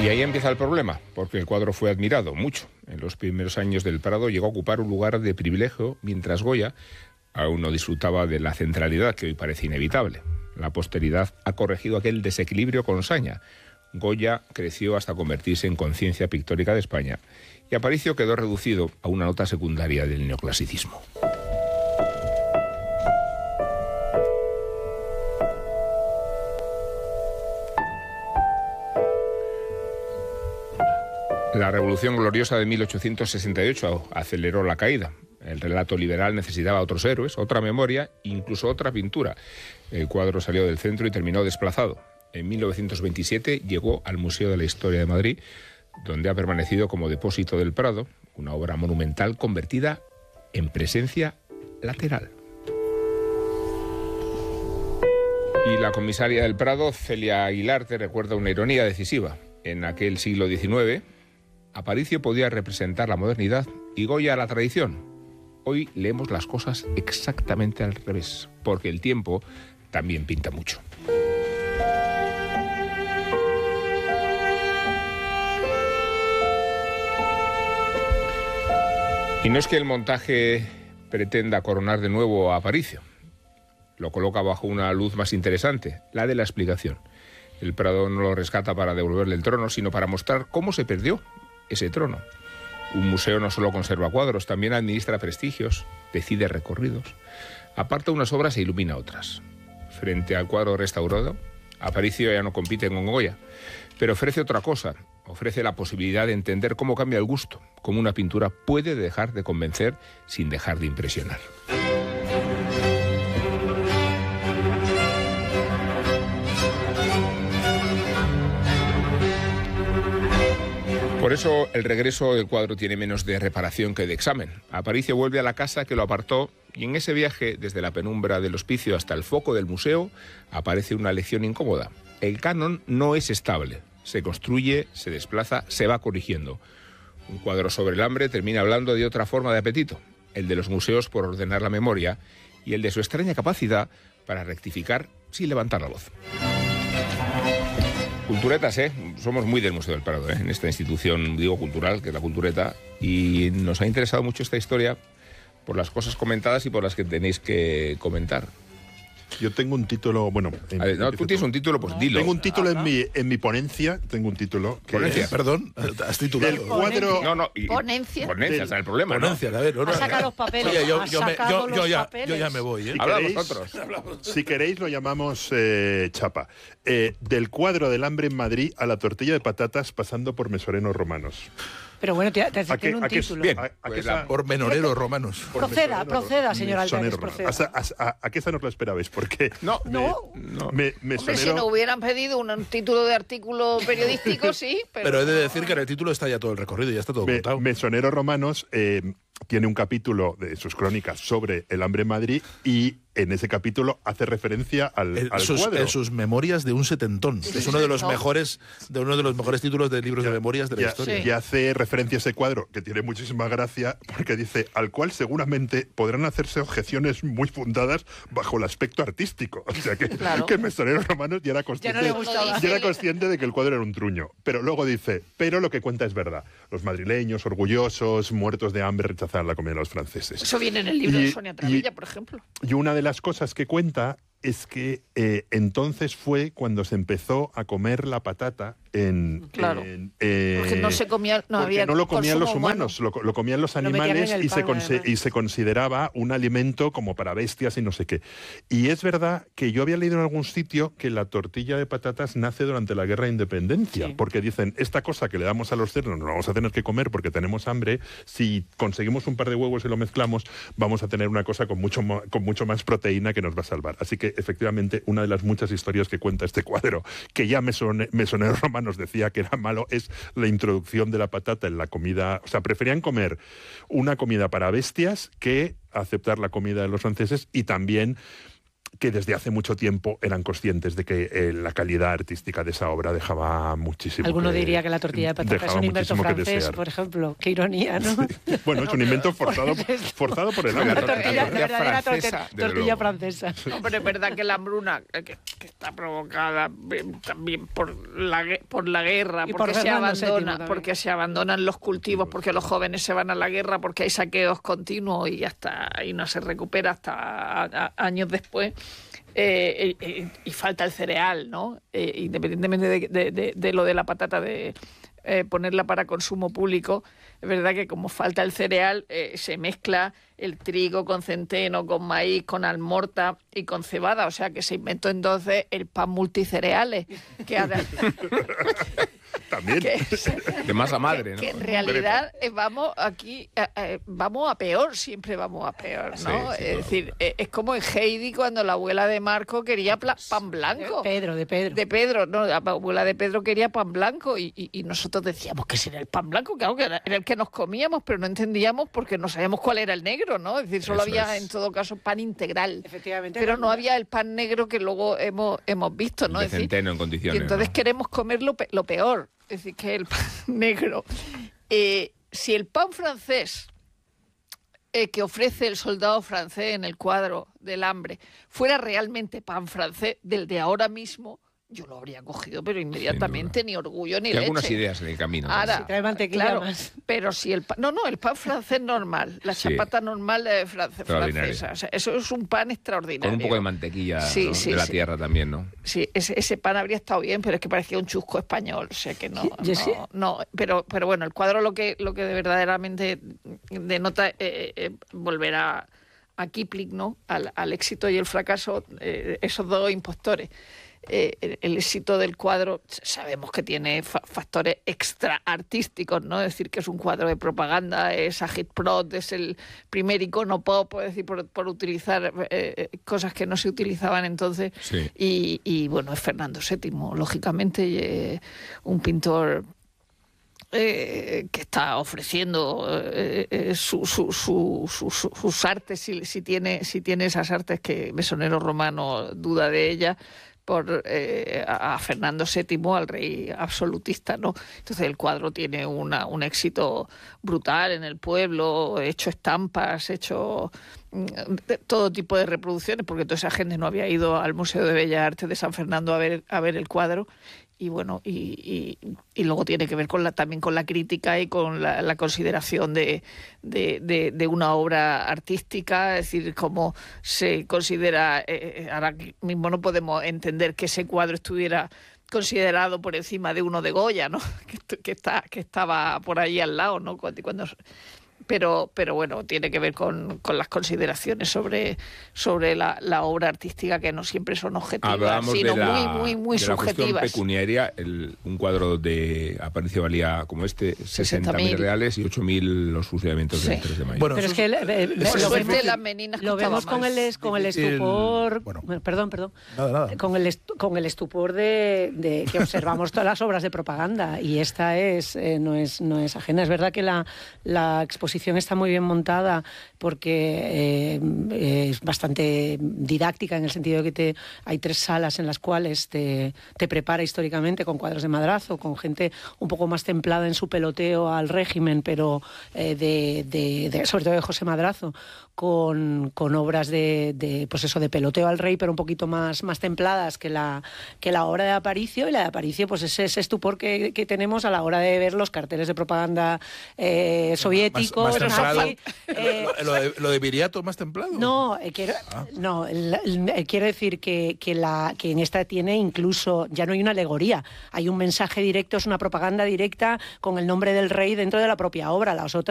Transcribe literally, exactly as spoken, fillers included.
Y ahí empieza el problema, porque el cuadro fue admirado mucho. En los primeros años del Prado llegó a ocupar un lugar de privilegio, mientras Goya aún no disfrutaba de la centralidad que hoy parece inevitable. La posteridad ha corregido aquel desequilibrio con saña. Goya creció hasta convertirse en conciencia pictórica de España y Aparicio quedó reducido a una nota secundaria del neoclasicismo. La Revolución Gloriosa de mil ochocientos sesenta y ocho aceleró la caída. El relato liberal necesitaba otros héroes, otra memoria, incluso otra pintura. El cuadro salió del centro y terminó desplazado. En mil novecientos veintisiete llegó al Museo de la Historia de Madrid, donde ha permanecido como depósito del Prado, una obra monumental convertida en presencia lateral. Y la comisaria del Prado, Celia Aguilar, te recuerda una ironía decisiva. En aquel siglo diecinueve, Aparicio podía representar la modernidad y Goya la tradición. Hoy leemos las cosas exactamente al revés, porque el tiempo también pinta mucho. Y no es que el montaje pretenda coronar de nuevo a Aparicio. Lo coloca bajo una luz más interesante, la de la explicación. El Prado no lo rescata para devolverle el trono, sino para mostrar cómo se perdió ese trono. Un museo no solo conserva cuadros, también administra prestigios, decide recorridos, aparta unas obras e ilumina otras. Frente al cuadro restaurado, Aparicio ya no compite con Goya, pero ofrece otra cosa, ofrece la posibilidad de entender cómo cambia el gusto, cómo una pintura puede dejar de convencer sin dejar de impresionar. Por eso el regreso del cuadro tiene menos de reparación que de examen. Aparicio vuelve a la casa que lo apartó y en ese viaje, desde la penumbra del hospicio hasta el foco del museo, aparece una lección incómoda. El canon no es estable. Se construye, se desplaza, se va corrigiendo. Un cuadro sobre el hambre termina hablando de otra forma de apetito, el de los museos por ordenar la memoria y el de su extraña capacidad para rectificar sin levantar la voz. Culturetas, ¿eh? Somos muy del Museo del Prado, ¿eh? En esta institución, digo, cultural, que es la Cultureta, y nos ha interesado mucho esta historia por las cosas comentadas y por las que tenéis que comentar. Yo tengo un título, bueno... En, ver, no, tú tienes un título, pues dilo. Tengo un título en mi, en mi ponencia, tengo un título... Que ¿Ponencia? Es, Perdón, has titulado. El cuadro... No, no, y, Ponencia. Ponencia, está el problema, Ponencia, ¿no? a ver, no, no, Ha sacado los papeles. Oye, yo, ha yo, me, sacado yo, yo, los ya, papeles. yo ya me voy, ¿eh? Si Habla queréis, vosotros. Si queréis lo llamamos eh, chapa. Eh, del cuadro del hambre en Madrid a la tortilla de patatas pasando por mesorenos romanos. Pero bueno, te, te, ¿A qué- tiene un a qué- título. Bien, a- a pues qué la- sa- Por menoreros romanos. por Proceda, mesorenos- proceda, señor Álvarez, mesoneros romanos. proceda. ¿A, a- a qué esa no os lo esperabais? Porque No, No. no. me, Hombre, si mesonero... no hubieran pedido un, un título de artículo periodístico, sí, pero... Pero he de decir que en el título está ya todo el recorrido, ya está todo Me- contado. Mesoneros Romanos eh, tiene un capítulo de sus crónicas sobre el hambre en Madrid y en ese capítulo hace referencia al, En al sus, cuadro. en sus memorias de un setentón. Es uno de los No. mejores, de uno de los mejores títulos de libros de memorias de la Ya- historia. Y hace referencia a ese cuadro, que tiene muchísima gracia, porque dice, al cual seguramente podrán hacerse objeciones muy fundadas bajo el aspecto artístico. O sea, que, Claro. que Mesoneros Romanos ya era, Ya consciente, no le gustaba. ya era consciente de que el cuadro era un truño. Pero luego dice, pero lo que cuenta es verdad. Los madrileños, orgullosos, muertos de hambre, rechazaban la comida de los franceses. Eso viene en el libro Y- de Sonia Travilla, y- por ejemplo. Y una de las cosas que cuenta es que eh, entonces fue cuando se empezó a comer la patata en... Claro. en, eh, Porque no se comía, no porque había no lo comían los consumo humanos, lo, lo comían los Lo metían animales en el y, se pan, conse- además. y se consideraba un alimento como para bestias y no sé qué. Y es verdad que yo había leído en algún sitio que la tortilla de patatas nace durante la Guerra de Independencia, Sí. porque dicen, esta cosa que le damos a los cerdos nos la vamos a tener que comer porque tenemos hambre, si conseguimos un par de huevos y lo mezclamos, vamos a tener una cosa con mucho, mo- con mucho más proteína que nos va a salvar. Así que efectivamente una de las muchas historias que cuenta este cuadro, que ya Mesone- Mesoneros Romanos decía que era malo, es la introducción de la patata en la comida. O sea, preferían comer una comida para bestias que aceptar la comida de los franceses, y también que desde hace mucho tiempo eran conscientes de que eh, la calidad artística de esa obra dejaba muchísimo. Alguno que, diría que la tortilla de patata es un invento francés, por ejemplo. Qué ironía, ¿no? Sí. Bueno, es un invento forzado, forzado por el hambre. La tortilla, La verdadera francesa, torte- tortilla francesa. Hombre, es verdad que la hambruna, que, que está provocada eh, también por la, gue- por la guerra, Y por porque se, Fernando abandona, séptimo también. porque se abandonan los cultivos, porque los jóvenes se van a la guerra, porque hay saqueos continuos y hasta y no se recupera hasta a- a- años después. Eh, eh, y falta el cereal, ¿no? Eh, independientemente de, de- de- de lo de la patata, de eh, ponerla para consumo público, es verdad que como falta el cereal, eh, se mezcla el trigo con centeno, con maíz, con almorta y con cebada, o sea que se inventó entonces el pan multicereales, que, ahora- También. que- De masa madre, ¿no? que en realidad eh, vamos aquí, eh, eh, vamos a peor, siempre vamos a peor, ¿no? Sí, sí, es claro. decir, eh, es como en Heidi cuando la abuela de Marco quería pla- pan blanco. Pedro, de Pedro. De Pedro, no, la abuela de Pedro quería pan blanco y, y- y nosotros decíamos que era el pan blanco, claro que era, era el que nos comíamos, pero no entendíamos porque no sabíamos cuál era el negro, ¿no? Es decir, solo Eso había es. en todo caso pan integral. Efectivamente. Pero no había el pan negro que luego hemos, hemos visto, ¿no? De Es decir, centeno en condiciones. y entonces ¿no? queremos comer lo, pe- lo peor, es decir, que el pan negro. Eh, si el pan francés eh, que ofrece el soldado francés en el cuadro del hambre fuera realmente pan francés del de ahora mismo, yo lo habría cogido, pero inmediatamente, ni orgullo ni Y leche. algunas ideas en el camino. ¿no? Ahora, Si trae mantequilla claro, más. pero si el pan, no, no, el pan francés normal, la Sí. chapata normal de France- Extraordinario. francesa, o sea, eso es un pan extraordinario. Con un poco de mantequilla, Sí, ¿no? sí, de la sí. tierra también, ¿no? Sí, ese, ese pan habría estado bien, pero es que parecía un chusco español, o sea que no, Yo sí. no, no, pero, pero bueno, el cuadro lo que, lo que de verdaderamente denota eh, eh, volver a, a Kipling, ¿no? Al, al éxito y el fracaso, eh, esos dos impostores. Eh, el, el éxito del cuadro sabemos que tiene fa- factores extra artísticos, ¿no? Es decir, que es un cuadro de propaganda, es agitprop, es el primer icono pop, es decir, por, por utilizar eh, cosas que no se utilizaban entonces. Sí. Y, y, bueno, es Fernando séptimo, lógicamente, y, eh, un pintor eh, que está ofreciendo eh, eh, su, su, su, su- su- sus artes, si, si, tiene, si tiene esas artes, que Mesonero Romano duda de ellas, por eh, a a Fernando séptimo, al rey absolutista, ¿no? Entonces el cuadro tiene una, un éxito brutal en el pueblo, hecho estampas, hecho mm, de- todo tipo de reproducciones, porque toda esa gente no había ido al Museo de Bellas Artes de San Fernando a ver, a ver el cuadro. Y bueno, y, y, y luego tiene que ver con la, también con la crítica y con la, la consideración de, de, de, de una obra artística, es decir, cómo se considera, eh, ahora mismo no podemos entender que ese cuadro estuviera considerado por encima de uno de Goya, ¿no? Que, estu- que, está, que estaba por ahí al lado, ¿no? Cuando, cuando- pero, pero bueno, tiene que ver con, con las consideraciones sobre, sobre la, la obra artística, que no siempre son objetivas, Hablábamos sino de la, muy, muy, muy de la cuestión subjetivas. pecuniaria. El- un cuadro de Aparicio valía como este, sesenta mil sesenta mil reales y ocho mil los fusilamientos del Sí. tres de mayo. Bueno, Pero es eso que eh, eh, Por lo suerte vemos, las meninas lo vemos costaban con el, más. es- con el difícil- estupor. bueno. Perdón, perdón. Nada, nada. Con el, estu- con el estupor de, de que observamos todas las obras de propaganda, y esta es eh, no es no es ajena. Es verdad que la, la exposición está muy bien montada, porque eh, es bastante didáctica, en el sentido de que te, hay tres salas en las cuales te, te prepara históricamente con cuadros de Madrazo, con gente un poco más templada en su peloteo al régimen, pero eh, de, de- de- sobre todo de José Madrazo, con, con obras de, de, pues eso, de peloteo al rey, pero un poquito más, más templadas que la, que la obra de Aparicio. Y la de Aparicio, pues es ese estupor que, que tenemos a la hora de ver los carteles de propaganda eh, soviéticos, más templado. nazi, eh, Lo, lo de, lo de Viriato más templado. no, eh, quiero, no el- el- eh, quiero decir que, que, la, que en esta tiene incluso, ya no hay una alegoría, hay un mensaje directo, es una propaganda directa con el nombre del rey dentro de la propia obra. Las otras